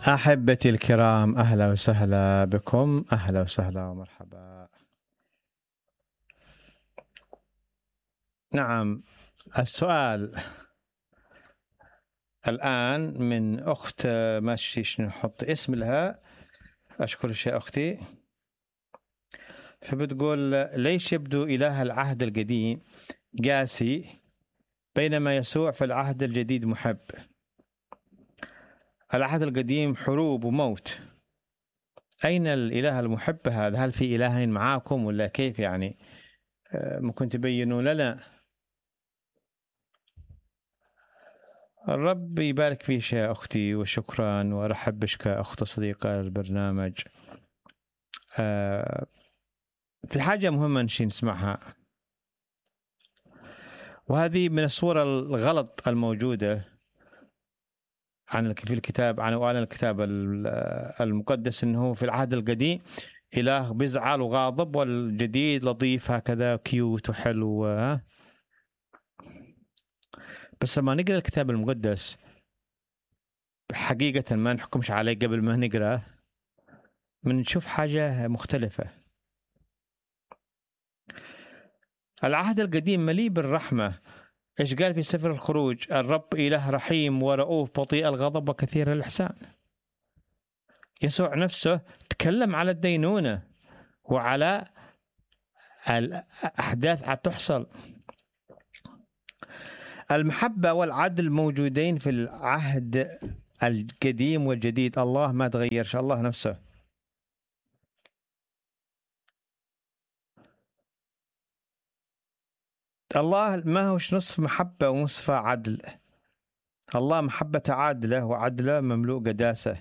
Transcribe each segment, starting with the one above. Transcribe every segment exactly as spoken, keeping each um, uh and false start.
أحبتي الكرام، أهلا وسهلا بكم، أهلا وسهلا ومرحبا. نعم، السؤال الآن من أخت، ماشي نحط اسم لها، أشكر يا أختي. فبتقول: ليش يبدو إله العهد القديم قاسي بينما يسوع في العهد الجديد محب؟ العهد القديم حروب وموت، أين الإله المحب هذا؟ هل في إلهين معاكم ولا كيف يعني؟ ممكن تبينوا لنا؟ الرب يبارك فيك يا أختي، وشكرا، وأرحب بك كأخت صديقة البرنامج. آه في حاجة مهمة نشي نسمعها، وهذه من الصورة الغلط الموجودة عن في الكتاب، عن أولا الكتاب المقدس، أنه في العهد القديم إله بيزعل وغاضب، والجديد لطيف هكذا كيوت وحلو. بس لما نقرأ الكتاب المقدس حقيقة، ما نحكمش عليه قبل ما نقرأ، بنشوف حاجة مختلفة. العهد القديم مليء بالرحمة. إيش قال في سفر الخروج؟ الرب إله رحيم ورؤوف بطيء الغضب وكثير الإحسان. يسوع نفسه تكلم على الدينونة وعلى الأحداث هتحصل. المحبة والعدل موجودين في العهد القديم والجديد. الله ما تغيرش، الله نفسه. الله ما هوش نصف محبة ونصف عدل. الله محبة عادلة وعدله مملوء قداسة.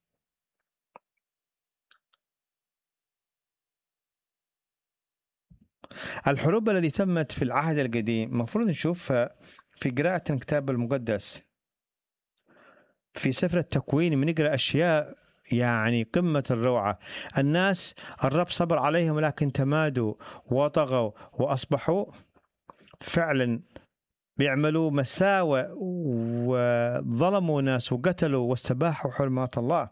الحروب التي تمت في العهد القديم مفروض نشوف في قراءة الكتاب المقدس. في سفر التكوين بنقرأ أشياء يعني قمة الروعة. الناس الرب صبر عليهم لكن تمادوا وطغوا وأصبحوا فعلا بيعملوا مساوئ وظلموا ناس وقتلوا واستباحوا حرمات الله.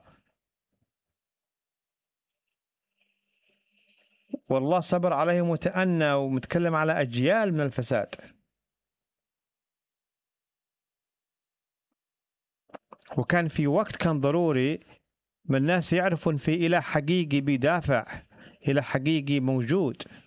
والله صبر عليهم وتأنى، ومتكلم على أجيال من الفساد. وكان في وقت كان ضروري من الناس يعرفون في إله حقيقي بيدافع، إله حقيقي موجود.